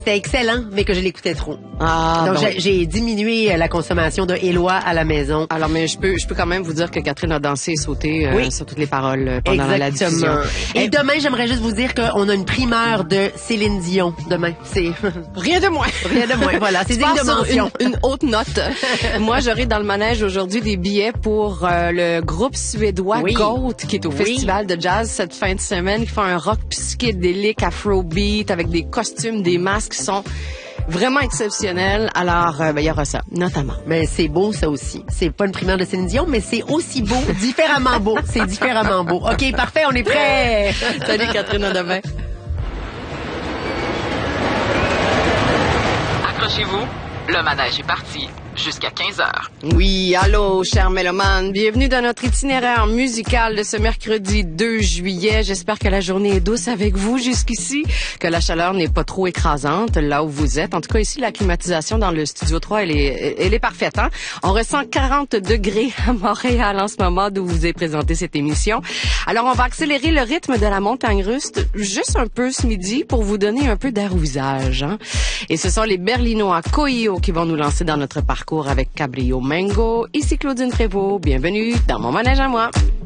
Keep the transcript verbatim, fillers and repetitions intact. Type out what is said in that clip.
C'était excellent, mais que je l'écoutais trop. Ah, Donc, ben j'ai, oui. j'ai diminué la consommation de Éloi à la maison. Alors, mais je peux, je peux quand même vous dire que Catherine a dansé et sauté euh, Oui. sur toutes les paroles euh, pendant la, la diffusion. Et Eh, demain, j'aimerais juste vous dire qu'on a une primeur de Céline Dion demain. C'est rien de moins. rien de moins. Voilà, c'est Tu digne pars de sur mention. Une, une haute note. Moi, j'aurai dans le manège aujourd'hui des billets pour euh, le groupe suédois Oui. Goat, qui est au Oui. Festival de Jazz cette fin de semaine, qui fait un rock psychédélique, afrobeat, avec des costumes, des masques qui sont vraiment exceptionnels. Alors, euh, ben, il y aura ça, notamment. Mais c'est beau, ça aussi. C'est pas une primeur de Céline Dion, mais c'est aussi beau, différemment beau. C'est différemment beau. OK, parfait, on est prêts. Salut Catherine, à demain. Accrochez-vous, le manège est parti jusqu'à quinze heures. Oui, allô, chers mélomanes. Bienvenue dans notre itinéraire musical de ce mercredi deux juillet. J'espère que la journée est douce avec vous jusqu'ici, que la chaleur n'est pas trop écrasante là où vous êtes. En tout cas, ici, la climatisation dans le studio trois, elle est, elle est parfaite, hein? On ressent quarante degrés à Montréal en ce moment d'où vous est présentée cette émission. Alors, on va accélérer le rythme de la montagne russe juste un peu ce midi pour vous donner un peu d'air au visage, hein? Et ce sont les Berlinois Coio qui vont nous lancer dans notre parcours avec Cabrio Mango. Ici Claudine Prévost. Bienvenue dans mon manège à moi.